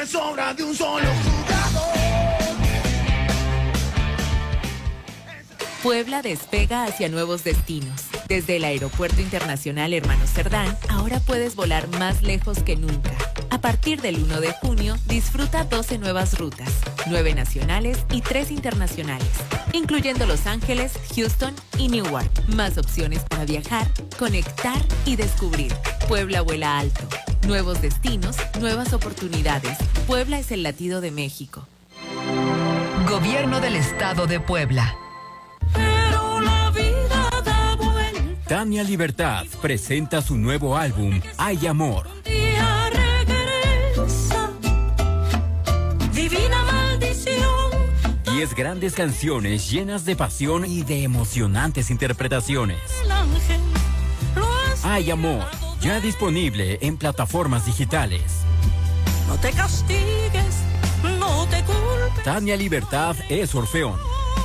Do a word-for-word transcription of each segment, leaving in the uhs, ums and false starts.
es obra de un solo jugador. Puebla despega hacia nuevos destinos. Desde el Aeropuerto Internacional Hermanos Cerdán, ahora puedes volar más lejos que nunca. A partir del uno de junio, disfruta doce nuevas rutas, nueve nacionales y tres internacionales, incluyendo Los Ángeles, Houston y Newark. Más opciones para viajar, conectar y descubrir. Puebla vuela alto. Nuevos destinos, nuevas oportunidades. Puebla es el latido de México. Gobierno del Estado de Puebla. Tania Libertad presenta su nuevo álbum, Hay Amor. Divina maldición. Diez grandes canciones llenas de pasión y de emocionantes interpretaciones. Hay Amor, ya disponible en plataformas digitales. No te castigues, no te culpes. Tania Libertad es Orfeón.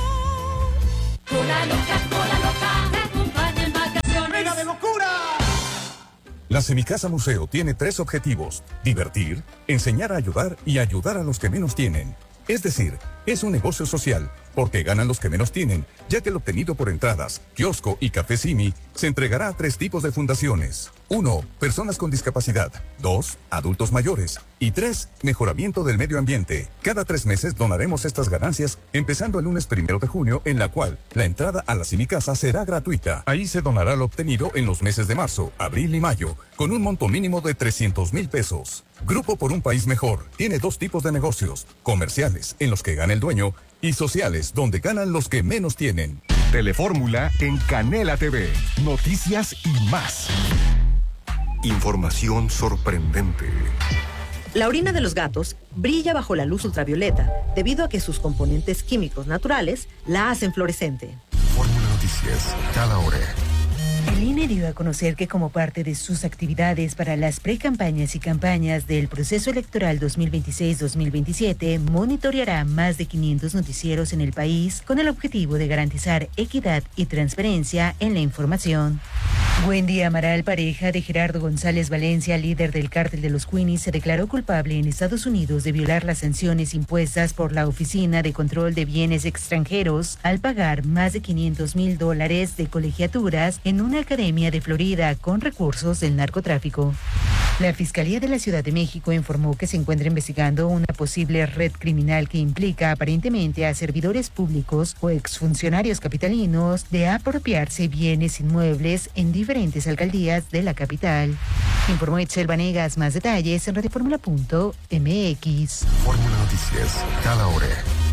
Cola loca, cola loca, te acompaña en vacaciones. ¡Venga de locura! La Semicasa Museo tiene tres objetivos: divertir, enseñar a ayudar y ayudar a los que menos tienen. Es decir, es un negocio social, porque ganan los que menos tienen, ya que el obtenido por entradas, kiosco y café Simi se entregará a tres tipos de fundaciones. Uno, personas con discapacidad. Dos, adultos mayores. Y tres, mejoramiento del medio ambiente. Cada tres meses donaremos estas ganancias, empezando el lunes primero de junio, en la cual la entrada a la Semicasa será gratuita. Ahí se donará lo obtenido en los meses de marzo, abril y mayo, con un monto mínimo de trescientos mil pesos. Grupo por un País Mejor tiene dos tipos de negocios: comerciales, en los que gana el dueño, y sociales, donde ganan los que menos tienen. Telefórmula en Canela T V. Noticias y más. Información sorprendente. La orina de los gatos brilla bajo la luz ultravioleta debido a que sus componentes químicos naturales la hacen fluorescente. Fórmula Noticias, cada hora. El I N E dio a conocer que como parte de sus actividades para las precampañas y campañas del proceso electoral dos mil veintiséis dos mil veintisiete, monitoreará más de quinientos noticieros en el país con el objetivo de garantizar equidad y transparencia en la información. Wendy Amaral, pareja de Gerardo González Valencia, líder del cártel de los Queenies, se declaró culpable en Estados Unidos de violar las sanciones impuestas por la Oficina de Control de Bienes Extranjeros al pagar más de quinientos mil dólares de colegiaturas en una academia de Florida con recursos del narcotráfico. La Fiscalía de la Ciudad de México informó que se encuentra investigando una posible red criminal que implica aparentemente a servidores públicos o exfuncionarios capitalinos de apropiarse bienes inmuebles en diferentes alcaldías de la capital. Informó Itzel Vanegas. Más detalles en radioformula punto m x. Fórmula Noticias, cada hora.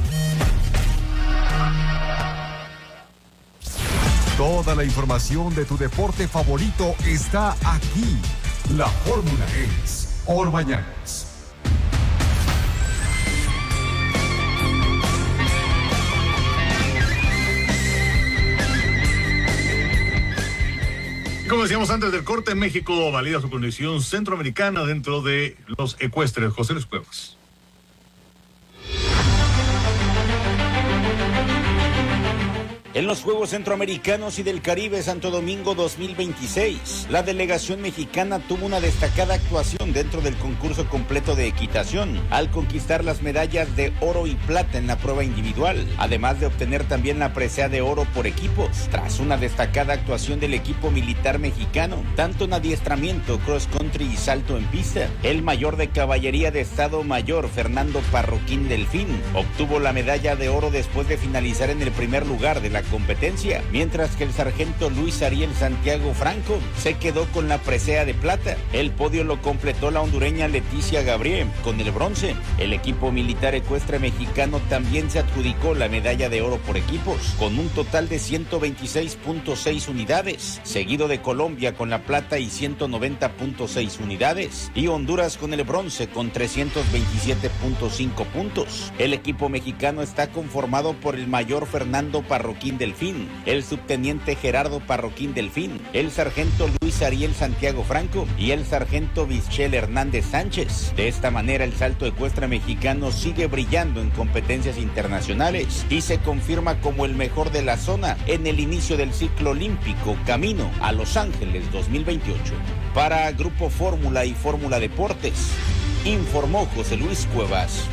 Toda la información de tu deporte favorito está aquí. La fórmula es Orbañanos. Como decíamos antes del corte, México valida su condición centroamericana dentro de los ecuestres. José Luis Cuevas. En los Juegos Centroamericanos y del Caribe Santo Domingo dos mil veintiséis, la delegación mexicana tuvo una destacada actuación dentro del concurso completo de equitación, al conquistar las medallas de oro y plata en la prueba individual, además de obtener también la presea de oro por equipos, tras una destacada actuación del equipo militar mexicano, tanto en adiestramiento, cross country y salto en pista. El mayor de caballería de Estado Mayor, Fernando Parroquín Delfín, obtuvo la medalla de oro después de finalizar en el primer lugar de la competencia, mientras que el sargento Luis Ariel Santiago Franco se quedó con la presea de plata. El podio lo completó la hondureña Leticia Gabriel con el bronce. El equipo militar ecuestre mexicano también se adjudicó la medalla de oro por equipos, con un total de ciento veintiséis punto seis unidades, seguido de Colombia con la plata y ciento noventa punto seis unidades, y Honduras con el bronce con trescientos veintisiete punto cinco puntos. El equipo mexicano está conformado por el mayor Fernando Parroquín Delfín, el subteniente Gerardo Parroquín Delfín, el sargento Luis Ariel Santiago Franco y el sargento Michel Hernández Sánchez. De esta manera, el salto ecuestre mexicano sigue brillando en competencias internacionales y se confirma como el mejor de la zona en el inicio del ciclo olímpico camino a Los Ángeles dos mil veintiocho. Para Grupo Fórmula y Fórmula Deportes, informó José Luis Cuevas.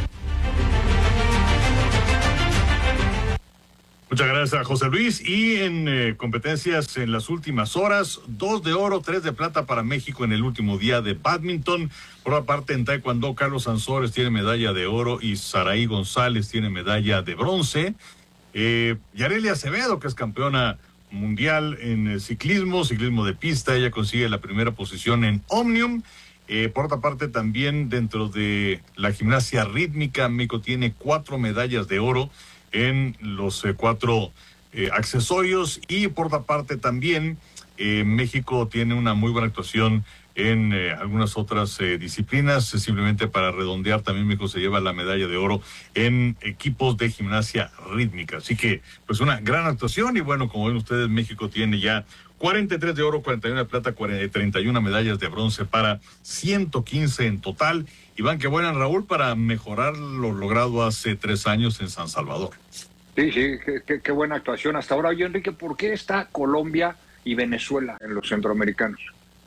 Muchas gracias a José Luis. Y en eh, competencias en las últimas horas, dos de oro, tres de plata para México en el último día de bádminton. Por otra parte, en taekwondo, Carlos Sansores tiene medalla de oro y Saraí González tiene medalla de bronce. Eh, Yareli Acevedo, que es campeona mundial en eh, ciclismo, ciclismo de pista, ella consigue la primera posición en Omnium. Eh, por otra parte, también dentro de la gimnasia rítmica, México tiene cuatro medallas de oro en los eh, cuatro eh, accesorios. Y por otra parte también eh, México tiene una muy buena actuación en eh, algunas otras eh, disciplinas. Eh, simplemente para redondear, también México se lleva la medalla de oro en equipos de gimnasia rítmica. Así que pues una gran actuación. Y bueno, como ven ustedes, México tiene ya cuarenta y tres de oro, cuarenta y uno de plata, treinta y una medallas de bronce para ciento quince en total. Y van que buenan, Raúl, para mejorar lo logrado hace tres años en San Salvador. Sí, sí, qué, qué, qué buena actuación hasta ahora. Oye, Enrique, ¿por qué está Colombia y Venezuela en los centroamericanos?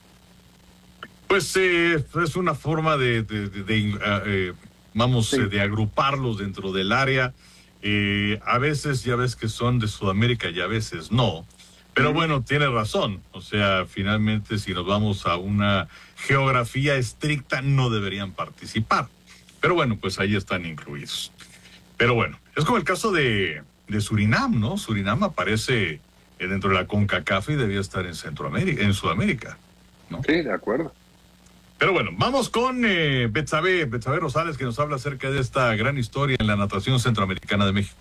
Pues eh, es una forma de, de, de, de uh, eh, vamos, sí. eh, de agruparlos dentro del área. Eh, a veces ya ves que son de Sudamérica y a veces no. Pero bueno, tiene razón. O sea, finalmente, si nos vamos a una geografía estricta, no deberían participar. Pero bueno, pues ahí están incluidos. Pero bueno, es como el caso de, de Surinam, ¿no? Surinam aparece dentro de la CONCACAF y debía estar en Centroamérica, en Sudamérica, ¿no? Sí, de acuerdo. Pero bueno, vamos con eh, Betsabe, Betsabe Rosales, que nos habla acerca de esta gran historia en la natación centroamericana de México.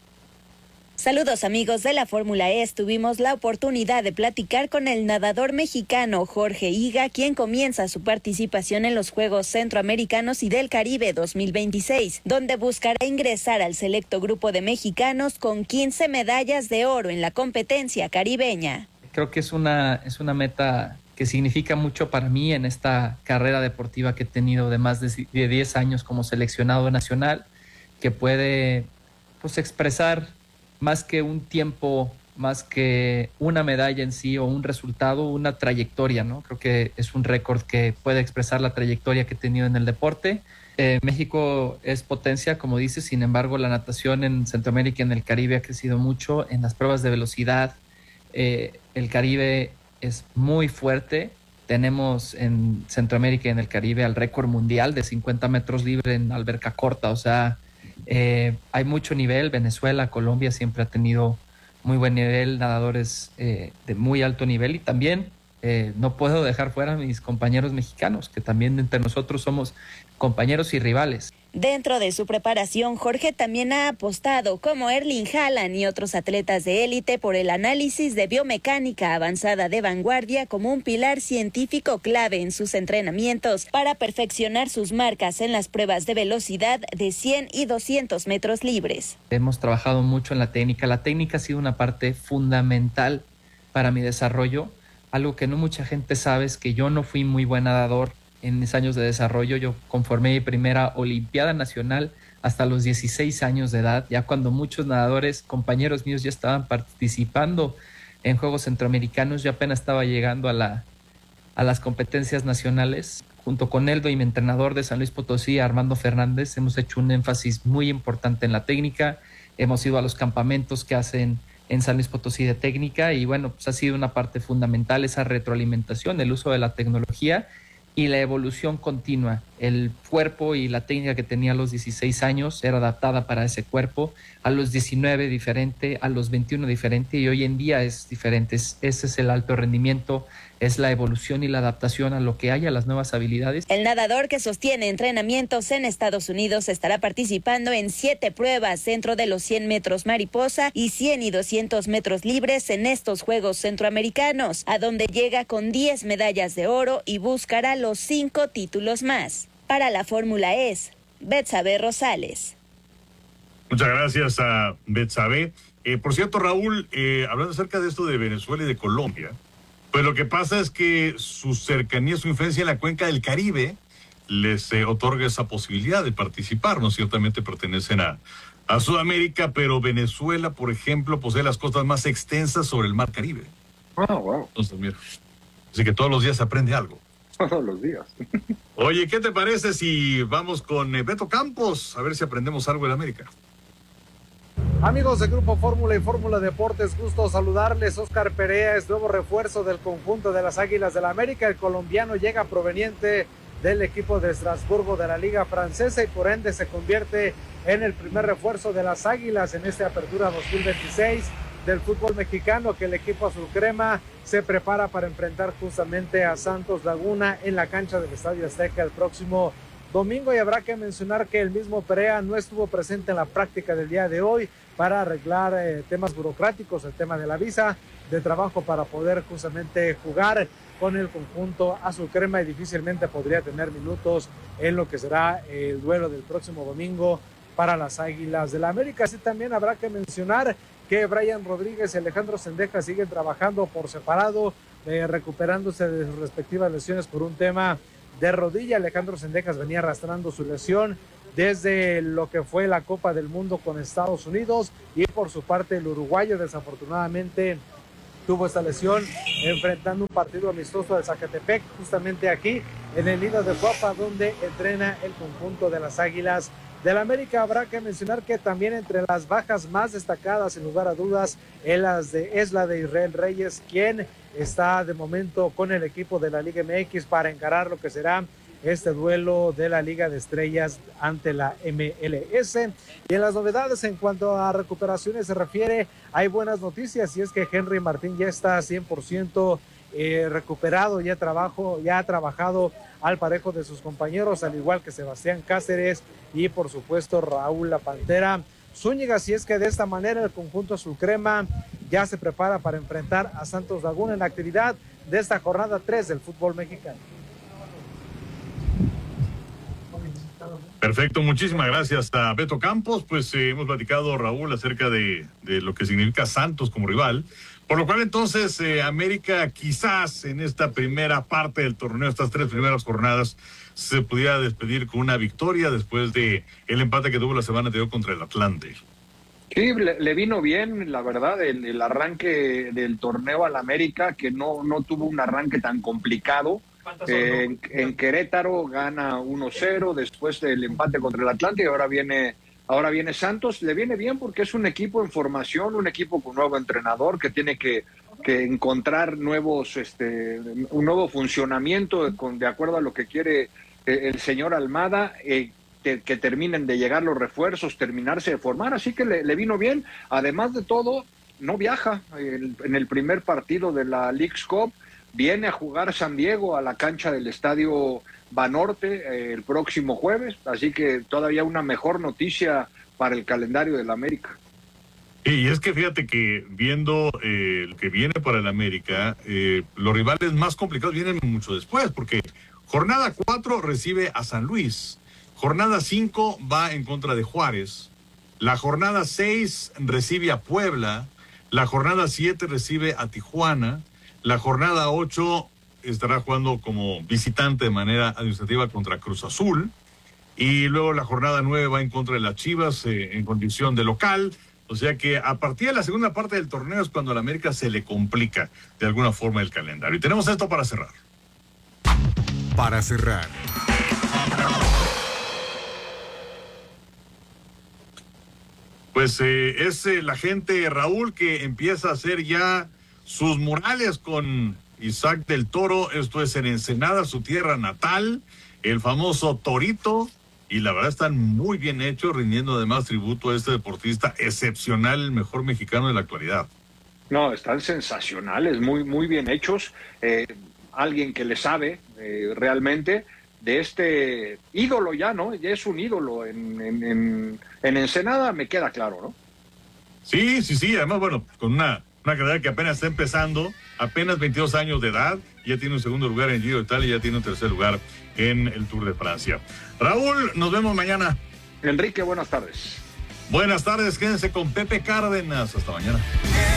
Saludos amigos de la Fórmula E. Tuvimos la oportunidad de platicar con el nadador mexicano Jorge Higa, quien comienza su participación en los Juegos Centroamericanos y del Caribe dos mil veintiséis, donde buscará ingresar al selecto grupo de mexicanos con quince medallas de oro en la competencia caribeña. Creo que es una, es una meta que significa mucho para mí en esta carrera deportiva que he tenido de más de diez años como seleccionado nacional, que puede pues expresar más que un tiempo, más que una medalla en sí o un resultado, una trayectoria, ¿no? Creo que es un récord que puede expresar la trayectoria que he tenido en el deporte. Eh, México es potencia, como dices, sin embargo, la natación en Centroamérica y en el Caribe ha crecido mucho en las pruebas de velocidad. Eh, el Caribe es muy fuerte. Tenemos en Centroamérica y en el Caribe al récord mundial de cincuenta metros libre en alberca corta, o sea, Eh, hay mucho nivel. Venezuela, Colombia siempre ha tenido muy buen nivel, nadadores eh, de muy alto nivel, y también eh, no puedo dejar fuera a mis compañeros mexicanos, que también entre nosotros somos compañeros y rivales. Dentro de su preparación, Jorge también ha apostado, como Erling Haaland y otros atletas de élite, por el análisis de biomecánica avanzada de vanguardia como un pilar científico clave en sus entrenamientos para perfeccionar sus marcas en las pruebas de velocidad de cien y doscientos metros libres. Hemos trabajado mucho en la técnica. La técnica ha sido una parte fundamental para mi desarrollo. Algo que no mucha gente sabe es que yo no fui muy buen nadador en mis años de desarrollo. Yo conformé mi primera Olimpiada Nacional hasta los dieciséis años de edad, ya cuando muchos nadadores, compañeros míos, ya estaban participando en Juegos Centroamericanos. Yo apenas estaba llegando a, la, a las competencias nacionales. Junto con Eldo y mi entrenador de San Luis Potosí, Armando Fernández, hemos hecho un énfasis muy importante en la técnica. Hemos ido a los campamentos que hacen en San Luis Potosí de técnica, y bueno, pues ha sido una parte fundamental esa retroalimentación, el uso de la tecnología y la evolución continua. El cuerpo y la técnica que tenía a los dieciséis años era adaptada para ese cuerpo, a los diecinueve diferente, a los veintiuno diferente, y hoy en día es diferente. Ese es el alto rendimiento, es la evolución y la adaptación a lo que hay, a las nuevas habilidades. El nadador, que sostiene entrenamientos en Estados Unidos, estará participando en siete pruebas dentro de los cien metros mariposa y cien y doscientos metros libres en estos Juegos Centroamericanos, a donde llega con diez medallas de oro y buscará los cinco títulos más. Para la Fórmula E, Betsabe Rosales. Muchas gracias a Betsabe. Eh, por cierto, Raúl, eh, hablando acerca de esto de Venezuela y de Colombia, pues lo que pasa es que su cercanía, su influencia en la cuenca del Caribe les eh, otorga esa posibilidad de participar, ¿no? Ciertamente pertenecen a, a Sudamérica, pero Venezuela, por ejemplo, posee las costas más extensas sobre el mar Caribe. Oh, wow. Entonces, mira, así que todos los días se aprende algo. todos los días. Oye, ¿qué te parece si vamos con eh, Beto Campos? A ver si aprendemos algo en América. Amigos de Grupo Fórmula y Fórmula Deportes, gusto saludarles. Oscar Perea es nuevo refuerzo del conjunto de las Águilas del la América. El colombiano llega proveniente del equipo de Estrasburgo de la Liga Francesa y por ende se convierte en el primer refuerzo de las Águilas en esta apertura dos mil veintiséis del fútbol mexicano, que el equipo azul crema se prepara para enfrentar justamente a Santos Laguna en la cancha del Estadio Azteca el próximo domingo. Y habrá que mencionar que el mismo Perea no estuvo presente en la práctica del día de hoy para arreglar eh, temas burocráticos, el tema de la visa de trabajo para poder justamente jugar con el conjunto azul crema y difícilmente podría tener minutos en lo que será el duelo del próximo domingo para las Águilas del la América. Así también habrá que mencionar que Brian Rodríguez y Alejandro Sendejas siguen trabajando por separado, eh, recuperándose de sus respectivas lesiones por un tema de rodilla. Alejandro Sendejas venía arrastrando su lesión desde lo que fue la Copa del Mundo con Estados Unidos, y por su parte el uruguayo desafortunadamente tuvo esta lesión enfrentando un partido amistoso del Zacatepec, justamente aquí en el Nido de Cuapa, donde entrena el conjunto de las Águilas del América. Habrá que mencionar que también entre las bajas más destacadas, sin lugar a dudas, es la de, es la de Israel Reyes, quien está de momento con el equipo de la Liga M X para encarar lo que será este duelo de la Liga de Estrellas ante la M L S. Y en las novedades en cuanto a recuperaciones se refiere, hay buenas noticias, y es que Henry Martín ya está cien por ciento eh, recuperado, ya, trabajo, ya ha trabajado al parejo de sus compañeros, al igual que Sebastián Cáceres y por supuesto Raúl La Pantera Zúñiga. Si es que de esta manera el conjunto azul crema ya se prepara para enfrentar a Santos Laguna en la actividad de esta jornada tres del fútbol mexicano. Perfecto, muchísimas gracias a Beto Campos. Pues eh, hemos platicado, Raúl, acerca de, de lo que significa Santos como rival, por lo cual entonces eh, América quizás en esta primera parte del torneo, estas tres primeras jornadas, se pudiera despedir con una victoria después de el empate que tuvo la semana anterior contra el Atlante. Sí, le, le vino bien, la verdad, el, el arranque del torneo al América, que no, no tuvo un arranque tan complicado. Eh, en, en Querétaro gana uno cero después del empate contra el Atlante, y ahora viene ahora viene Santos. Le viene bien porque es un equipo en formación, un equipo con nuevo entrenador que tiene que, que encontrar nuevos este un nuevo funcionamiento con, de acuerdo a lo que quiere eh, el señor Almada, eh, que, que terminen de llegar los refuerzos, terminarse de formar, así que le, le vino bien. Además de todo, no viaja el, en el primer partido de la Leagues Cup. Viene a jugar San Diego a la cancha del Estadio Banorte eh, el próximo jueves, así que todavía una mejor noticia para el calendario del América. Y es que fíjate que viendo eh, el que viene para el América, eh, los rivales más complicados vienen mucho después, porque jornada cuatro recibe a San Luis, jornada cinco va en contra de Juárez, la jornada seis recibe a Puebla, la jornada siete recibe a Tijuana, la jornada ocho estará jugando como visitante de manera administrativa contra Cruz Azul, y luego la jornada nueve va en contra de las Chivas eh, en condición de local. O sea que a partir de la segunda parte del torneo es cuando a la América se le complica de alguna forma el calendario. Y tenemos esto para cerrar. Para cerrar. Pues eh, es eh, la gente, Raúl, que empieza a hacer ya sus murales con Isaac del Toro. Esto es en Ensenada, su tierra natal, el famoso Torito, y la verdad están muy bien hechos, rindiendo además tributo a este deportista excepcional, el mejor mexicano de la actualidad. No, están sensacionales, muy, muy bien hechos. Eh, alguien que le sabe eh, realmente de este ídolo ya, ¿no? Ya es un ídolo en, en, en, en Ensenada, me queda claro, ¿no? Sí, sí, sí, además, bueno, con una... Una carrera que apenas está empezando, apenas veintidós años de edad, ya tiene un segundo lugar en Giro de Italia y ya tiene un tercer lugar en el Tour de Francia. Raúl, nos vemos mañana. Enrique, buenas tardes. Buenas tardes, quédense con Pepe Cárdenas. Hasta mañana.